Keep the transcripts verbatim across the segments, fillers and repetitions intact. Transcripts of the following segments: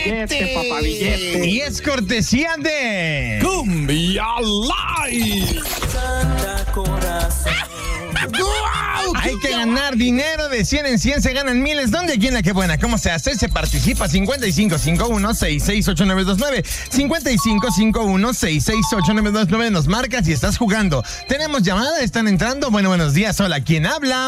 Billete, papá, billete. Y es cortesía de Cumbia Live. Hay que ganar dinero de cien en cien, se ganan miles. ¿Dónde? Aquí en La Que Buena. ¿Cómo se hace? Se participa cincuenta y cinco cincuenta y uno sesenta y seis ochenta y nueve veintinueve. cincuenta y cinco cincuenta y uno sesenta y seis ochenta y nueve veintinueve. Nos marcas y estás jugando. Tenemos llamada, están entrando. Bueno, buenos días. Hola, ¿quién habla?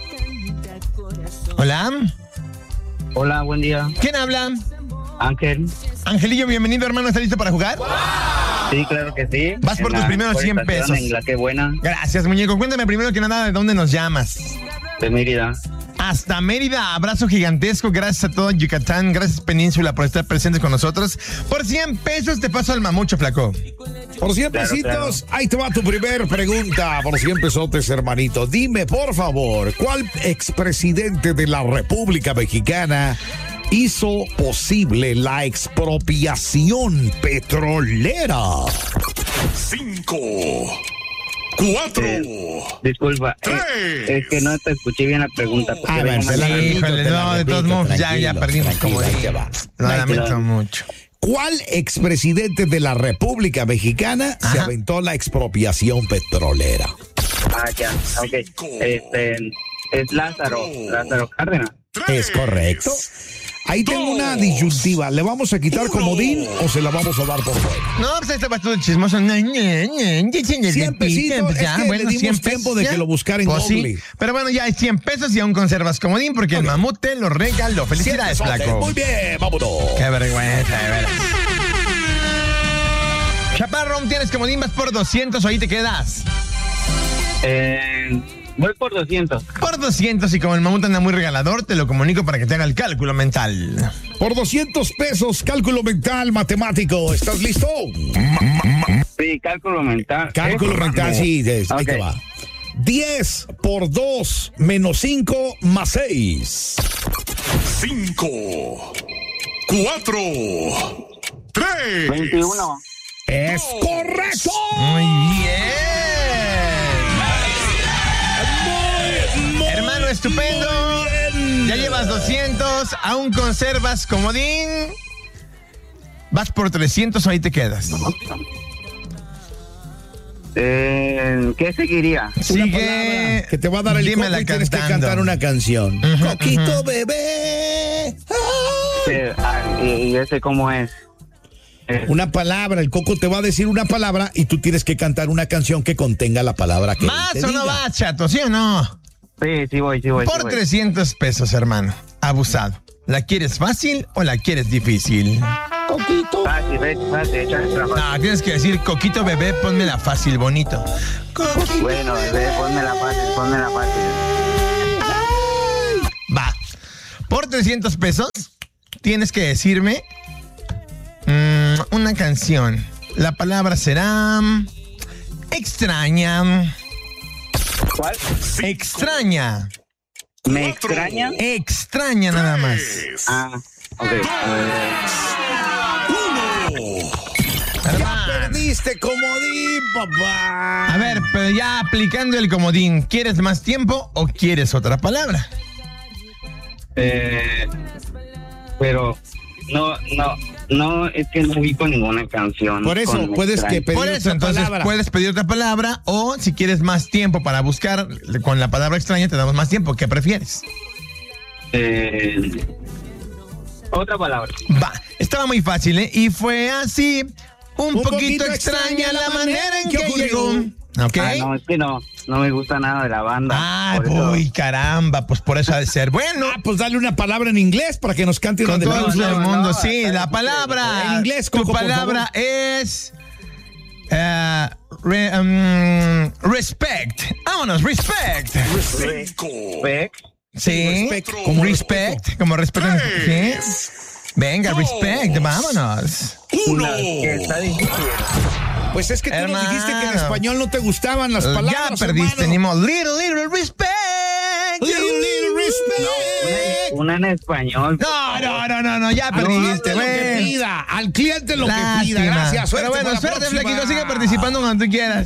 Hola. Hola, buen día. ¿Quién habla? Ángel. Angelillo, bienvenido, hermano. ¿Estás listo para jugar? Sí, claro que sí. Vas por En tus la primeros cien estación, pesos. En La Que Buena, Gracias, muñeco. Cuéntame primero que nada de dónde nos llamas. de Mérida. Hasta Mérida, abrazo gigantesco, gracias a todo Yucatán, gracias Península por estar presentes con nosotros. Por cien pesos te paso al mamucho, flaco. Por cien Claro, pesitos, ahí te va tu primer pregunta. Por cien pesotes, hermanito. Dime, por favor, ¿cuál expresidente de la República Mexicana hizo posible la expropiación petrolera? Cinco. Cuatro. Eh, disculpa, Tres. eh, es que no te escuché bien la pregunta. porque A ver, vengo se la manejando. repito, Híjole, te la no, de todos repito, modos, ya, ya tranquilo, perdimos como tranquilo, ahí te de- va. Lo Ahí te lamento va. mucho. ¿Cuál expresidente de la República Mexicana se Ajá. aventó la expropiación petrolera? Ah, ya, ok. Este, es Lázaro, Lázaro Cárdenas. Es correcto. Ahí tengo una disyuntiva. ¿Le vamos a quitar comodín o se la vamos a dar por fuera? No, pues ahí estaba todo chismoso. cien pesitos, es que le dimos tiempo de que lo buscara en Google. Pero bueno, ya hay cien pesos y aún conservas comodín porque el mamut te lo regaló. Felicidades, Siete soles. flaco. Muy bien, vámonos. Qué vergüenza, de veras. Chaparro, tienes comodín, vas por doscientos o ahí te quedas. Eh, voy por doscientos. Por doscientos y como el mamut anda muy regalador, te lo comunico para que te haga el cálculo mental. Por doscientos pesos, cálculo mental matemático. ¿Estás listo? Sí, cálculo mental. Cálculo ¿Eh? mental, sí, ahí Ok. te va. diez por dos menos cinco más seis. Cinco. Cuatro. Tres. veintiuno. Es correcto. Muy bien. Hermano estupendo. Ya llevas doscientos, aún conservas comodín. Vas por trescientos o ahí te quedas. Eh, ¿Qué seguiría? Una Sigue. palabra que te va a dar el Dímela coco y tienes que cantando. cantar una canción. Ujú, Coquito ujú. bebé. Ay. Eh, ah, y, y ese cómo es. Eh, Una palabra, el coco te va a decir una palabra y tú tienes que cantar una canción que contenga la palabra que ¿Más él te o no diga. vas, chato? ¿Sí o no? sí, sí voy, sí voy. sí Por voy. trescientos pesos, hermano. Abusado. ¿La quieres fácil o la quieres difícil? Coquito. Fácil, fácil, fácil, échale trabajo. No, tienes que decir, coquito bebé, ponmela fácil, bonito. Coquito. Bueno, bebé, ponme la fácil, ponme la fácil. Va. Por trescientos pesos, tienes que decirme mm, una canción. La palabra será mm, extraña. ¿Cuál? Extraña. ¿Me extraña? Extraña nada más. Ah, ok. Hermano. Perdiste comodín, papá. A ver, pero ya aplicando el comodín, ¿quieres más tiempo o quieres otra palabra? Eh, pero no, no, no, es que no ubico ninguna canción. Por eso, con puedes que extraña. pedir Por eso, otra entonces palabra. puedes pedir otra palabra o si quieres más tiempo para buscar con la palabra extraña, te damos más tiempo. ¿Qué prefieres? Eh, otra palabra. Va, estaba muy fácil, ¿eh? Y fue así, un, Un poquito, poquito extraña la manera en que, ocurrió. llegó. ¿Ok? Ah, no, es que no, no me gusta nada de la banda. Ah, por eso- uy, caramba, pues por eso ha de ser. Bueno, Ah, pues dale una palabra en inglés para que nos cante una con de todo el las- gusto del no, mundo, no, sí, está la bien, palabra. en inglés, tu Coco, por palabra favor. es. eh, re- um, respect. Vámonos, respect. Respect. Sí, Respect, como como respect, como respeto. ¿Sí? Venga, respect, vámonos. Una que está difícil. Pues es que tú nos Hermano. dijiste que en español no te gustaban las palabras. Ya perdiste, hermano. ni modo. Little, little respect. Little, little respect. Una, una en español. No, no, no, no, no, ya Al perdiste, cliente lo que güey. pida, al cliente lo que pida. Lástima. Gracias, suerte. Pero bueno, para la suerte, próxima. Flaquito. Sigue participando cuando tú quieras.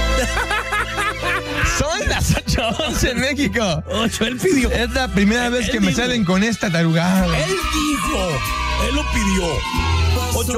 Son las ocho once en México. Ocho, él pidió. Es la primera vez que me salen con esta tarugada. Él dijo. Él lo pidió.